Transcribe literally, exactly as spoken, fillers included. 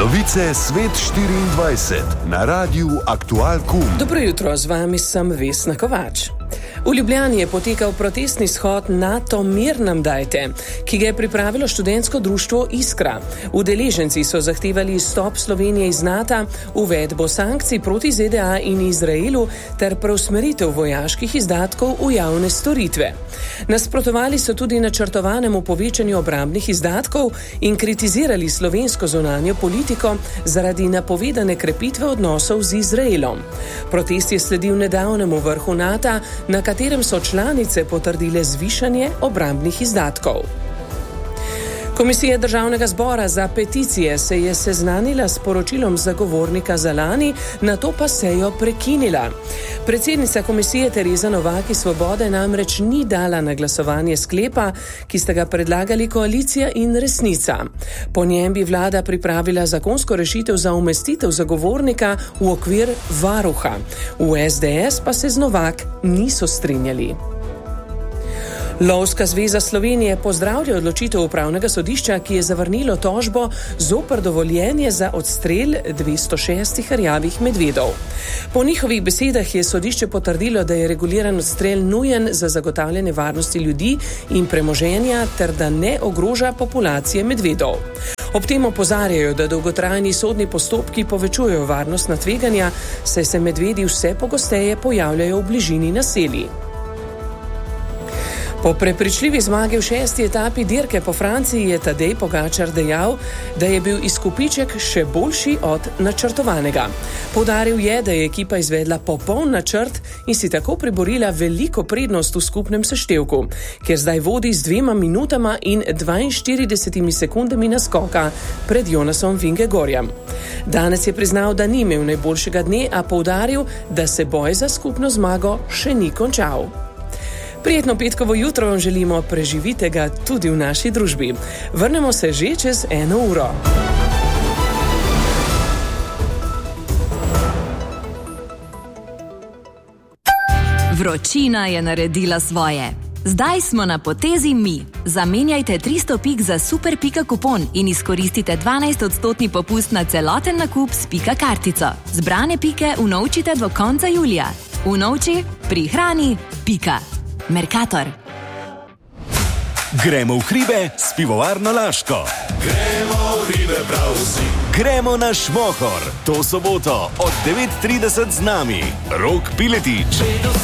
Novice Svet štiriindvajset na Radiu Aktual Kum. Dobro jutro, z vami sem Vesna Kovač. V Ljubljani je potekal protestni shod NATO Mir nam dajte, ki ga je pripravilo študentsko društvo Iskra. Udeleženci so zahtevali izstop Slovenije iz NATO, uvedbo sankcij proti Z D A in Izraelu ter preusmeritev vojaških izdatkov v javne storitve. Nasprotovali so tudi načrtovanemu povečanju obrambnih izdatkov in kritizirali slovensko zunanjo politiko zaradi napovedane krepitve odnosov z Izraelom. Protest je sledil nedavnemu vrhu NATO, na katerem so članice potrdile zvišanje obrambnih izdatkov. Komisija Državnega zbora za peticije se je seznanila s poročilom zagovornika za lani, nato pa sejo prekinila. Predsednica komisije Tereza Novak iz Svobode namreč ni dala na glasovanje sklepa, ki sta ga predlagali koalicija in Resnica. Po njem bi vlada pripravila zakonsko rešitev za umestitev zagovornika v okvir varuha. V S D S pa se z Novak niso strinjali. Lovska zveza Slovenije pozdravlja odločitev upravnega sodišča, ki je zavrnilo tožbo zoper dovoljenje za odstrel dvesto šest rjavih medvedov. Po njihovih besedah je sodišče potrdilo, da je reguliran odstrel nujen za zagotavljanje varnosti ljudi in premoženja ter da ne ogroža populacije medvedov. Ob tem opozarjajo, da dolgotrajni sodni postopki povečujejo varnostna tveganja, saj se medvedi vse pogosteje pojavljajo v bližini naselij. Po prepričljivi zmagi v šesti etapi dirke po Franciji je Tadej Pogačar dejal, da je bil izkupiček še boljši od načrtovanega. Poudaril je, da je ekipa izvedla popoln načrt in si tako priborila veliko prednost v skupnem seštevku, kjer zdaj vodi z dvema minutama in dvainštiridesetimi sekundami naskoka pred Jonasom Vingegorjem. Danes je priznal, da ni imel najboljšega dne, a poudaril, da se boj za skupno zmago še ni končal. Prijetno petkovo jutro vam želimo, preživite ga tudi v naši družbi. Vrnemo se že čez eno uro. Vročina je naredila svoje. Zdaj smo na potezi mi. Zamenjajte tristo pik za super pika kupon in izkoristite dvanajst odstotni popust na celoten nakup s pika kartico. Zbrane pike unovčite do konca julija. Unovči, prihrani, pika. Mercator. Gremo v hribe s pivovarno Laško. Gremo v hribe prav vsi. Gremo na Šmohor. To soboto od devet trideset z nami Rok Piletič.